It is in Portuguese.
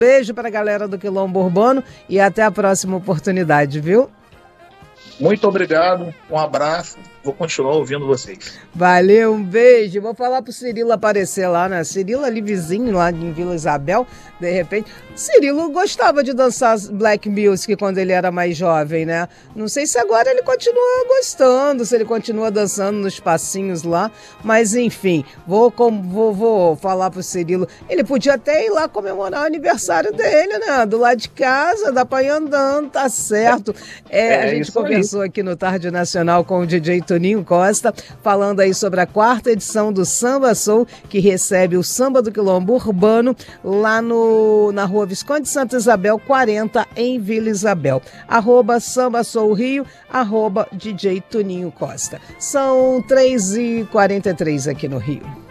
Beijo para a galera do Quilombo Urbano e até a próxima oportunidade, viu? Muito obrigado, um abraço, vou continuar ouvindo vocês. Valeu, um beijo. Vou falar pro Cirilo aparecer lá, né? Cirilo ali vizinho, lá em Vila Isabel, de repente. Cirilo gostava de dançar black music quando ele era mais jovem, né? Não sei se agora ele continua gostando, se ele continua dançando nos passinhos lá, mas enfim, vou falar pro Cirilo. Ele podia até ir lá comemorar o aniversário dele, né? Do lado de casa, dá pra ir andando, tá certo. A gente conversou aqui no Tarde Nacional com o DJ Toninho Costa, falando aí sobre a 4ª edição do Samba Soul, que recebe o Samba do Quilombo Urbano lá na Rua Visconde de Santa Isabel, 40, em Vila Isabel. @Samba Soul Rio, @DJ Toninho Costa. São 3h43 aqui no Rio.